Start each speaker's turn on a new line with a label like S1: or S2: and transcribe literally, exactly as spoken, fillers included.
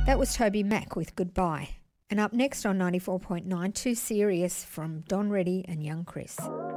S1: That was Toby Mac with Goodbye. And up next on ninety-four point nine, Too Serious from Don Reddy and Young Chris.